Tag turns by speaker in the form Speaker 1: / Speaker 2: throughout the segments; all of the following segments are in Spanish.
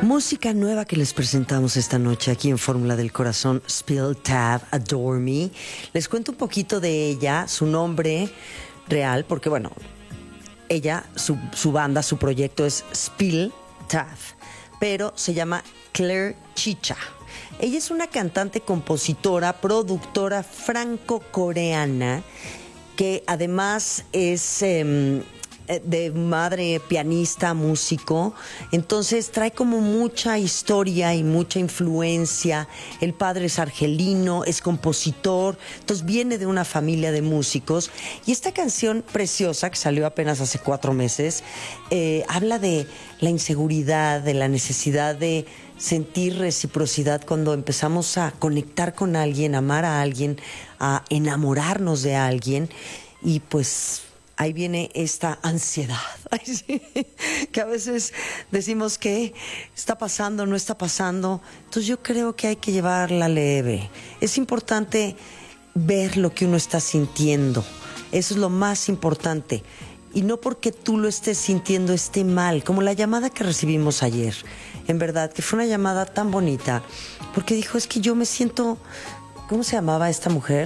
Speaker 1: Música nueva que les presentamos esta noche aquí en Fórmula del Corazón, Spill Tab, Adore Me. Les cuento un poquito de ella, su nombre real, porque bueno, ella, su banda, su proyecto es Spill Tab, pero se llama Claire Chicha. Ella es una cantante, compositora, productora franco-coreana que además es de madre pianista, músico, entonces trae como mucha historia y mucha influencia. El padre es argelino, es compositor, entonces viene de una familia de músicos. Y esta canción preciosa, que salió apenas hace 4 meses, habla de la inseguridad, de la necesidad de sentir reciprocidad cuando empezamos a conectar con alguien, a amar a alguien, a enamorarnos de alguien. Y pues ahí viene esta ansiedad, que a veces decimos que está pasando, no está pasando. Entonces yo creo que hay que llevarla leve. Es importante ver lo que uno está sintiendo. Eso es lo más importante. Y no porque tú lo estés sintiendo esté mal, como la llamada que recibimos ayer. En verdad, que fue una llamada tan bonita, porque dijo, es que yo me siento... ¿Cómo se llamaba esta mujer?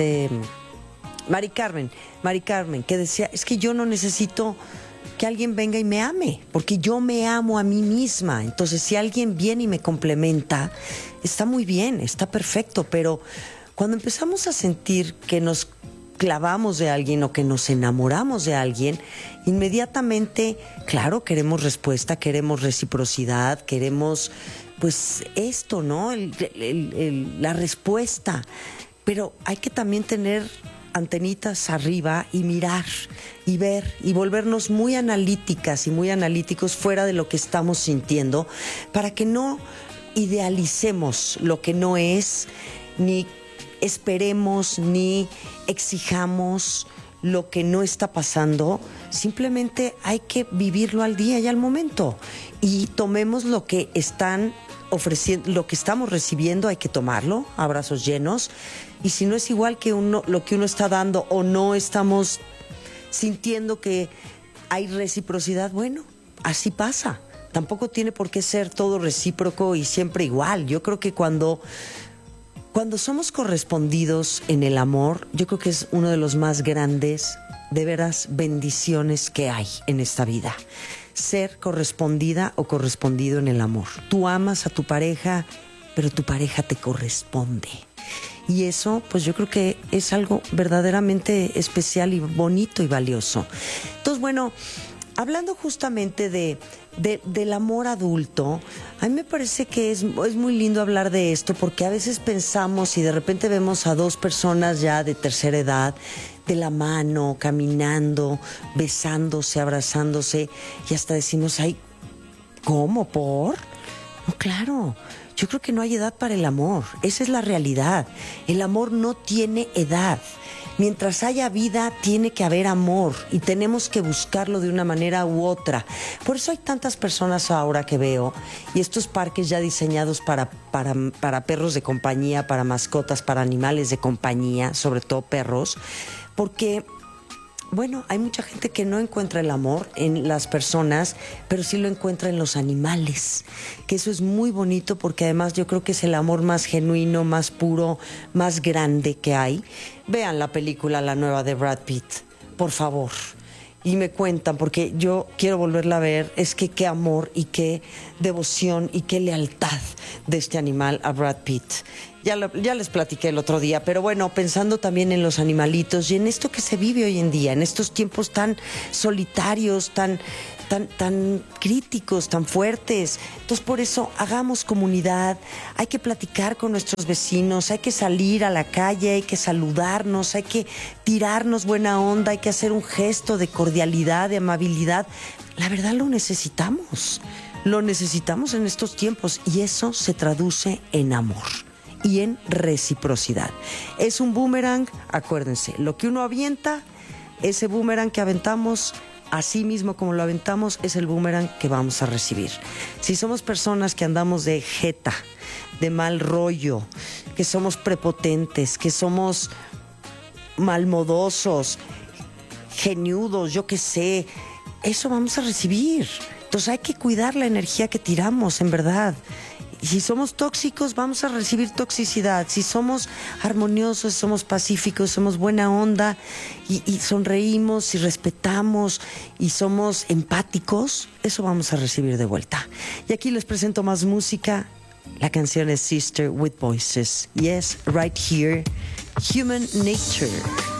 Speaker 1: Mari Carmen, que decía, es que yo no necesito que alguien venga y me ame, porque yo me amo a mí misma. Entonces, si alguien viene y me complementa, está muy bien, está perfecto, pero cuando empezamos a sentir que nos clavamos de alguien o que nos enamoramos de alguien, inmediatamente, claro, queremos respuesta, queremos reciprocidad, queremos, pues, esto, ¿no? La respuesta. Pero hay que también tener antenitas arriba y mirar y ver y volvernos muy analíticas y muy analíticos fuera de lo que estamos sintiendo, para que no idealicemos lo que no es, ni esperemos, ni exijamos lo que no está pasando. Simplemente hay que vivirlo al día y al momento, y tomemos lo que están ofreciendo, lo que estamos recibiendo, hay que tomarlo a brazos llenos. Y si no es igual que lo que uno está dando, o no estamos sintiendo que hay reciprocidad, bueno, así pasa. Tampoco tiene por qué ser todo recíproco y siempre igual. Yo creo que cuando somos correspondidos en el amor, yo creo que es uno de los más grandes, de veras, bendiciones que hay en esta vida. Ser correspondida o correspondido en el amor. Tú amas a tu pareja, pero tu pareja te corresponde. Y eso, pues yo creo que es algo verdaderamente especial y bonito y valioso. Entonces, bueno, hablando justamente del amor adulto, a mí me parece que es muy lindo hablar de esto, porque a veces pensamos y de repente vemos a 2 personas ya de tercera edad de la mano, caminando, besándose, abrazándose, y hasta decimos, ay, ¿cómo? ¿Por? No, claro. Yo creo que no hay edad para el amor. Esa es la realidad. El amor no tiene edad. Mientras haya vida, tiene que haber amor, y tenemos que buscarlo de una manera u otra. Por eso hay tantas personas ahora que veo, y estos parques ya diseñados para perros de compañía, para mascotas, para animales de compañía, sobre todo perros, porque... bueno, hay mucha gente que no encuentra el amor en las personas, pero sí lo encuentra en los animales, que eso es muy bonito, porque además yo creo que es el amor más genuino, más puro, más grande que hay. Vean la película, la nueva de Brad Pitt, por favor, y me cuentan, porque yo quiero volverla a ver. Es que qué amor y qué devoción y qué lealtad de este animal a Brad Pitt. Ya les platiqué el otro día, pero bueno, pensando también en los animalitos y en esto que se vive hoy en día, en estos tiempos tan solitarios, tan críticos, tan fuertes. Entonces, por eso, hagamos comunidad, hay que platicar con nuestros vecinos, hay que salir a la calle, hay que saludarnos, hay que tirarnos buena onda, hay que hacer un gesto de cordialidad, de amabilidad. La verdad, lo necesitamos en estos tiempos, y eso se traduce en amor y en reciprocidad. Es un boomerang, acuérdense, lo que uno avienta, ese boomerang que aventamos, así mismo como lo aventamos, es el boomerang que vamos a recibir. Si somos personas que andamos de jeta, de mal rollo, que somos prepotentes, que somos malmodosos, geniudos, yo qué sé, eso vamos a recibir. Entonces hay que cuidar la energía que tiramos, en verdad. Y si somos tóxicos, vamos a recibir toxicidad. Si somos armoniosos, somos pacíficos, somos buena onda y sonreímos y respetamos y somos empáticos, eso vamos a recibir de vuelta. Y aquí les presento más música. La canción es Sister with Voices. Yes, right here, Human Nature.